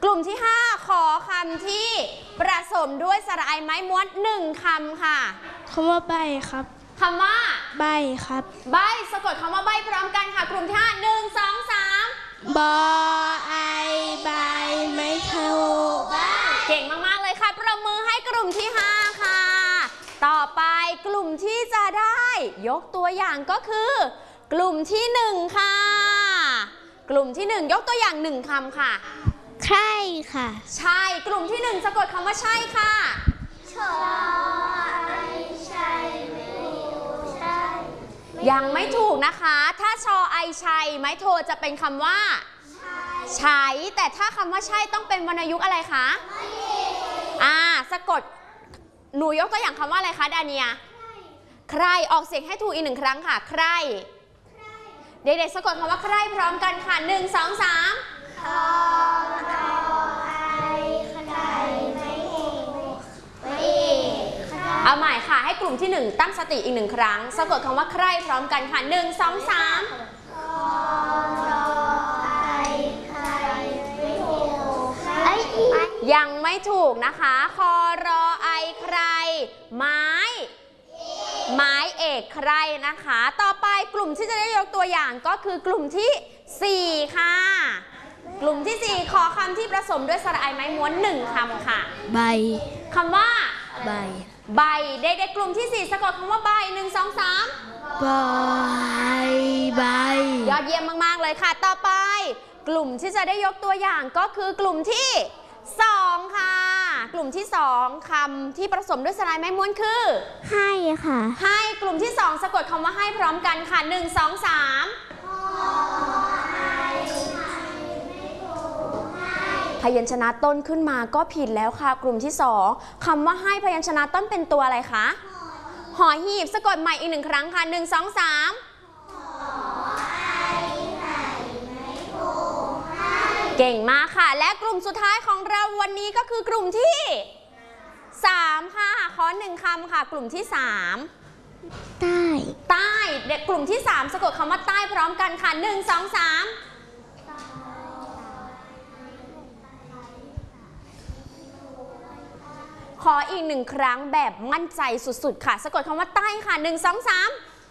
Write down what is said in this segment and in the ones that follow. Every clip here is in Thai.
กลุ่มที่5ขอคำที่ผสมด้วยสระไอไม้ม้วน1คำค่ะคำว่าใบครับคำว่าใบครับใบสะกดคำว่าใบพร้อมกันค่ะกลุ่มที่5 1 2 3 บอไอใบไม่โทใบเก่งมากๆเลยค่ะประมือให้กลุ่มที่5ค่ะต่อไปกลุ่มที่จะได้ยกตัวอย่างก็คือกลุ่มที่1ค่ะกลุ่มที่1ยกตัวอย่าง1คำค่ะใช่ค่ะใช่กลุ่มที่1สะกดคำว่าใช่ค่ะชอไอใช่ไม่ใช่ยังไม่ถูกนะคะถ้าชอไอชัยไม้โทจะเป็นคำว่าใช้แต่ถ้าคำว่าใช่ต้องเป็นวรรณยุกต์อะไรคะสะกดหนูยกตัวอย่างคำว่าอะไรคะดาเนียใครออกเสียงให้ถูกอีก1ครั้งค่ะใครเด็กๆสะกดคำว่าใครพร้อมกันค่ะ1 2 3เอาใหม่ค่ะให้กลุ่มที่1ตั้งสติอีก1ครั้งสะกดคำว่าใครพร้อมกันค่ะ1 2 3ยังไม่ถูกนะคะคอรอไอใครไม้เอกใครนะคะต่อไปกลุ่มที่จะได้ยกตัวอย่างก็คือกลุ่มที่4ค่ะกลุ่มที่4ขอคำที่ผสมด้วยสระไอไม้ม้วน1คำค่ะใบคำว่าใบเด็กๆกลุ่มที่4สะกดคำว่าใบ1 2 3 ใบยอดเยี่ยมมากๆเลยค่ะต่อไปกลุ่มที่จะได้ยกตัวอย่างก็คือกลุ่มที่2ค่ะกลุ่มที่2คำที่ผสมด้วยสระไอไม้ม้วนคือให้ค่ะให้กลุ่มที่2สะกดคำว่าให้พร้อมกันค่ะ1 2 3พยัญชนะต้นขึ้นมาก็ผิดแล้วค่ะกลุ่มที่2คำว่าให้พยัญชนะต้นเป็นตัวอะไรคะหอหีบสะกดใหม่อีก1ครั้งค่ะ1 2 3เก่งมากค่ะและกลุ่มสุดท้ายของเราวันนี้ก็คือกลุ่มที่3ค่ะขอ1คำค่ะกลุ่มที่3ใต้เด็กกลุ่มที่3สะกดคำว่าใต้พร้อมกันค่ะ1 2 3ขออีก1ครั้งแบบมั่นใจสุดๆค่ะสะกดคำว่าใต้ค่ะ1 2 3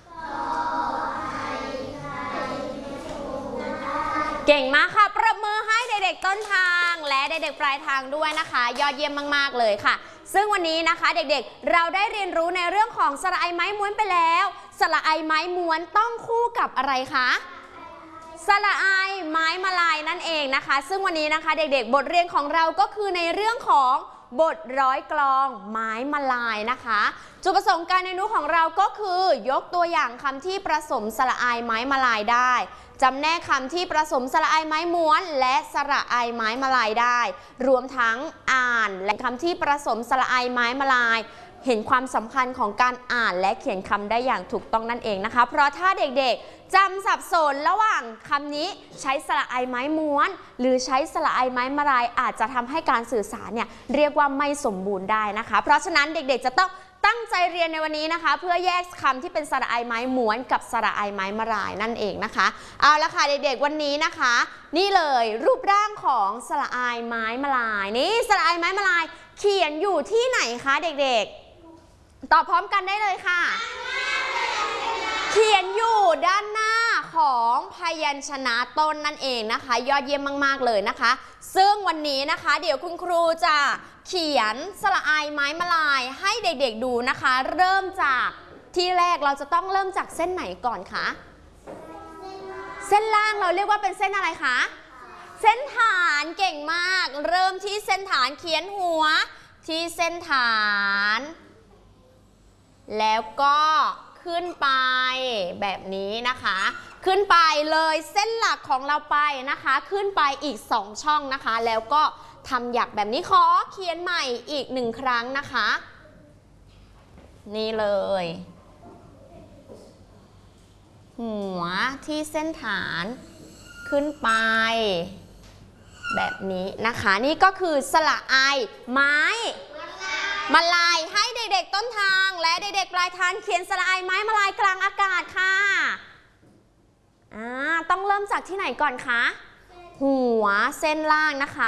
เก่งมากค่ะประมือให้เด็กๆต้นทางและเด็กๆปลายทางด้วยนะคะยอดเยี่ยมมากๆเลยค่ะซึ่งวันนี้นะคะเด็กๆเราได้เรียนรู้ในเรื่องของสระไอไม้ม้วนไปแล้วสระไอไม้ม้วนต้องคู่กับอะไรคะสระไอไม้มาลายนั่นเองนะคะซึ่งวันนี้นะคะเด็กๆบทเรียนของเราก็คือในเรื่องของบทร้อยกลองไม้มาลายนะคะจุดประสงค์การเรียนรู้ของเราก็คือยกตัวอย่างคำที่ผสมสระไอไม้มาลายได้จำแนกคำที่ผสมสระไอไม้ม้วนและสระไอไม้มาลายได้รวมทั้งอ่านและคำที่ผสมสระไอไม้มาลายเห็นความสำคัญของการอ่านและเขียนคำได้อย่างถูกต้องนั่นเองนะคะเพราะถ้าเด็กๆจำสับสนระหว่างคำนี้ใช้สระไอไม้ม้วนหรือใช้สระไอไม้มาลายอาจจะทำให้การสื่อสารเนี่ยเรียกว่าไม่สมบูรณ์ได้นะคะเพราะฉะนั้นเด็กๆจะต้องตั้งใจเรียนในวันนี้นะคะเพื่อแยกคำที่เป็นสระไอไม้ม้วนกับสระไอไม้มาลายนั่นเองนะคะเอาละค่ะเด็กๆวันนี้นะคะนี่เลยรูปร่างของสระไอไม้มาลายนี่สระไอไม้มาลายเขียนอยู่ที่ไหนคะเด็กๆตอบพร้อมกันได้เลยค่ะเขียนอยู่ด้านหน้าของพยัญชนะต้นนั่นเองนะคะยอดเยี่ยมมากๆเลยนะคะซึ่งวันนี้นะคะเดี๋ยวคุณครูจะเขียนสระไอไม้มาลายให้เด็กๆดูนะคะเริ่มจากที่แรกเราจะต้องเริ่มจากเส้นไหนก่อนคะเส้นล่างเราเรียกว่าเป็นเส้นอะไรคะเส้นฐานเก่งมากเริ่มที่เส้นฐานเขียนหัวที่เส้นฐานแล้วก็ขึ้นไปแบบนี้นะคะขึ้นไปเลยเส้นหลักของเราไปนะคะขึ้นไปอีก2ช่องนะคะแล้วก็ทำหยักแบบนี้ขอเขียนใหม่อีก1ครั้งนะคะนี่เลยหัวที่เส้นฐานขึ้นไปแบบนี้นะคะนี่ก็คือสระไอไม้มาลายให้เด็กๆต้นทางและเด็กๆปลายทางเขียนสระไอไม้มาลายกลางอากาศค่ะต้องเริ่มจากที่ไหนก่อนคะหัวเส้นล่างนะคะ